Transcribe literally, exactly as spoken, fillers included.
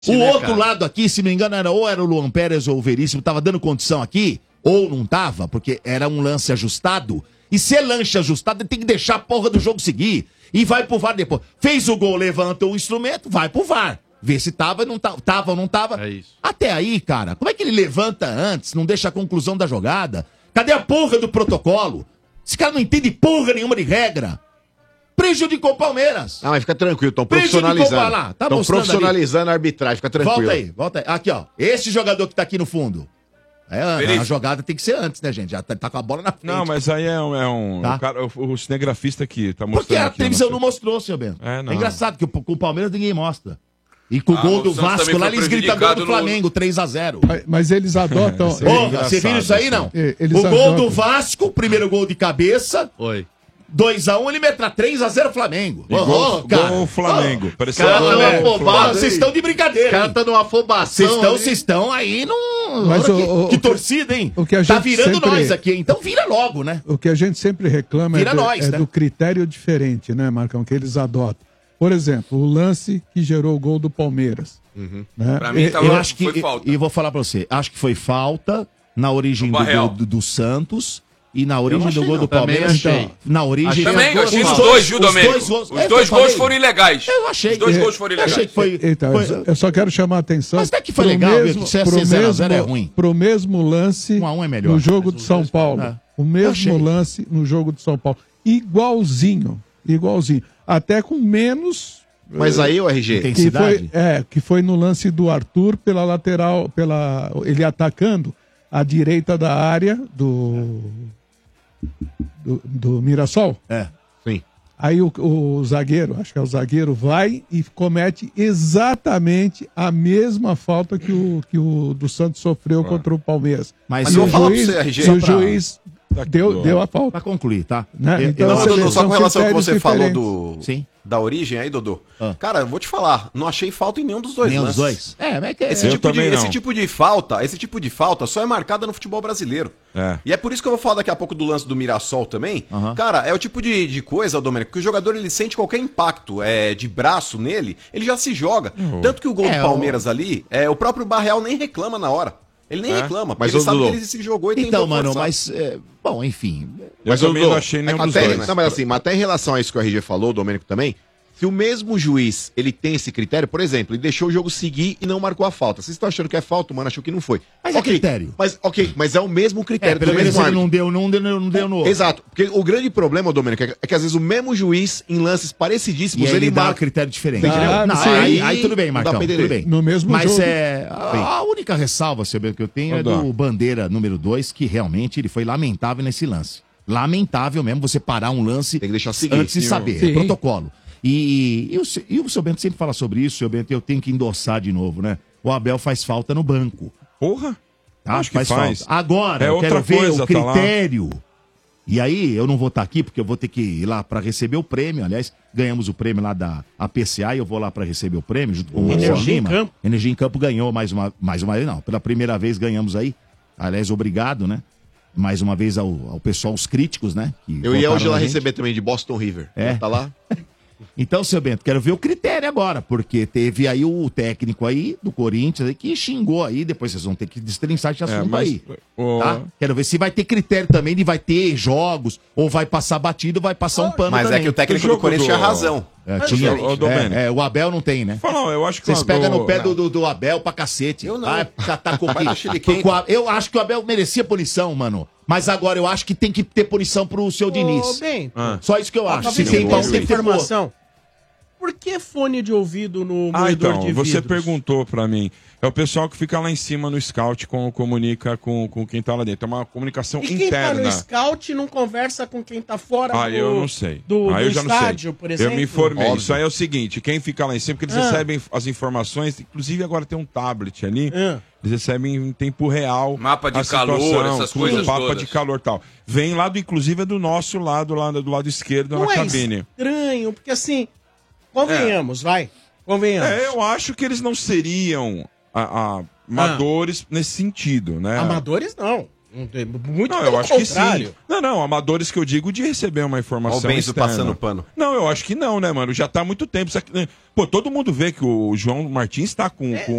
O né, outro cara? lado aqui, se me engano, era ou era o Luan Pérez ou o Veríssimo, tava dando condição aqui, ou não tava, porque era um lance ajustado. E se é lance ajustado, ele tem que deixar a porra do jogo seguir. E vai pro V A R depois. Fez o gol, levanta o instrumento, vai pro V A R. Vê se tava, não tava, tava ou não tava. É isso. Até aí, cara, como é que ele levanta antes, não deixa a conclusão da jogada? Cadê a porra do protocolo? Esse cara não entende porra nenhuma de regra. Prejudicou o Palmeiras. Ah, mas fica tranquilo, estão profissionalizando. Lá, tá estão profissionalizando ali. A arbitragem, fica tranquilo. Volta aí, volta aí. Aqui, ó. Esse jogador que tá aqui no fundo. É, a jogada tem que ser antes, né, gente? Já tá, tá com a bola na frente. Não, mas aí é um... É um tá? o, cara, o, o cinegrafista aqui tá mostrando. Porque a aqui, televisão não mostrou, senhor Bento. É, não. É engraçado que com o Palmeiras ninguém mostra. E com o ah, gol do Vasco lá, eles gritam gol do Flamengo, no... três a zero. Mas, mas eles adotam... É, Porra, você viu isso aí, não? Eles o gol adotam. do Vasco, primeiro gol de cabeça. Oi. dois a um, ele mete três a zero Flamengo. Oh, gol, cara. Gol Flamengo. Oh, Parecia cara, tá né? afobado. Vocês estão de brincadeira. O cara tá numa afobação. Vocês estão aí num... Mas que, o, o, que torcida, hein? O que a gente tá virando sempre... nós aqui, então vira logo, né? O que a gente sempre reclama vira é, do, nós, é né? do critério diferente, né, Marcão? Que eles adotam. Por exemplo, o lance que gerou o gol do Palmeiras. Uhum. Né? Pra mim, tava, eu acho que, foi falta. E vou falar pra você, acho que foi falta na origem do gol do, do Santos e na origem do gol não. do Palmeiras. Então, na origem também, eu achei os dois, viu, Domênico? Os dois, os dois gols foram ilegais. Eu achei. Os dois eu, gols foram ilegais. Achei que foi, então, foi... Eu só quero chamar a atenção. Mas até que foi legal, mesmo, se é pro zero a zero mesmo, é ruim. Pro mesmo lance um a um é melhor. no jogo de São Paulo. É. O mesmo lance no jogo de São Paulo. Igualzinho. Igualzinho. Até com menos... Mas aí o R G... Que foi, é, que foi no lance do Arthur pela lateral, pela, ele atacando a direita da área do, do, do Mirassol. É, sim. Aí o, o zagueiro, acho que é o zagueiro, vai e comete exatamente a mesma falta que o, que o do Santos sofreu ah. contra o Palmeiras. Mas, Mas eu vou falar pra você, R G. O juiz deu, deu a falta. Pra concluir, tá? Né? Eu, então, não, Dodô, só com relação ao que você diferentes. falou do... Sim. Da origem aí, Dodô. Ah. Cara, eu vou te falar, não achei falta em nenhum dos dois nenhum lances. dos dois? É, mas é que... Esse, eu tipo de, não. esse tipo de falta, esse tipo de falta só é marcada no futebol brasileiro. É. E é por isso que eu vou falar daqui a pouco do lance do Mirassol também. Uhum. Cara, é o tipo de, de coisa, Domênico, que o jogador ele sente qualquer impacto é, de braço nele, ele já se joga. Uhum. Tanto que o gol é, do Palmeiras o... ali, é, o próprio Barreal nem reclama na hora. Ele nem é? reclama, mas ele sabe Dudu. que ele se jogou e então, tentou mano, forçar. mas, é, bom, enfim... Eu mas também Dudu, não achei nenhum é, dos até, dois. Não, mas assim, mas até em relação a isso que o R G falou, o Domênico também, se o mesmo juiz, ele tem esse critério, por exemplo, ele deixou o jogo seguir e não marcou a falta. Vocês estão achando que é falta, o mano achou que não foi. Mas okay, é critério. Mas, ok, mas é o mesmo critério. É, pelo menos ele não deu, não deu, não deu no... Exato, porque o grande problema, Domênico, é que às vezes o mesmo juiz, em lances parecidíssimos, ele, ele dá marca... um critério diferente. Ah, não, aí, aí tudo bem, Marcão, tudo bem. No mesmo mas jogo. é... A, a única ressalva, sabe, que eu tenho é do Bandeira número dois, que realmente ele foi lamentável nesse lance. Lamentável mesmo você parar um lance tem que deixar seguir, antes de saber. Sim. É protocolo. E, e, e, o, e o seu Bento sempre fala sobre isso, seu Bento, eu tenho que endossar de novo, né? O Abel faz falta no banco. Porra! Tá? Acho que faz. faz. Agora, é eu outra quero ver coisa, o critério. Tá, e aí, eu não vou estar aqui, porque eu vou ter que ir lá para receber o prêmio. Aliás, ganhamos o prêmio lá da A P C A e eu vou lá para receber o prêmio junto com o Energia em Campo. Energia em Campo ganhou mais uma, mais uma vez, não, pela primeira vez ganhamos aí. Aliás, obrigado, né? Mais uma vez ao, ao pessoal, os críticos, né? Eu ia hoje lá receber também de Boston River. É. Tá lá? Então, seu Bento, quero ver o critério agora, porque teve aí o técnico aí do Corinthians aí que xingou aí, depois vocês vão ter que destrinçar esse assunto é, mas, aí. O... Tá? Quero ver se vai ter critério também de vai ter jogos, ou vai passar batido, vai passar um pano mas também. é que o técnico do Corinthians tinha razão. É, tinha, o, o, é, é, o Abel não tem, né? Fala, eu acho que vocês pegam do... no pé do, do, do Abel pra cacete. Eu não. Ah, catar coquinho. Eu acho que o Abel merecia punição, mano. Mas agora eu acho que tem que ter punição pro seu Ô, Diniz. Bem, ah. Só isso que eu acho. Se tem essa informação. Por que fone de ouvido no ah, moedor então, de vidros? Você perguntou pra mim. É o pessoal que fica lá em cima no scout, com, comunica com, com quem tá lá dentro. É uma comunicação e interna. E quem tá no scout não conversa com quem tá fora ah, do, eu não sei. do, ah, do eu já estádio, não sei. por exemplo? Eu me informei. Óbvio. Isso aí é o seguinte, quem fica lá em cima, porque eles ah. recebem as informações, inclusive agora tem um tablet ali, ah. eles recebem em tempo real. Mapa de calor, situação, essas coisas mapa todas. de calor e tal. Vem lá, do, inclusive, é do nosso lado, lá do lado esquerdo, não na é cabine. Estranho, porque assim, convenhamos, é. vai. Convenhamos. É, eu acho que eles não seriam a, a, amadores ah. nesse sentido, né? Amadores não. Muito não, eu acho contrário. que sim. Não, não, amadores que eu digo de receber uma informação Olha o Benzo externa. passando pano. Não, eu acho que não, né, mano? Já tá há muito tempo. Pô, todo mundo vê que o João Martins tá com... É. com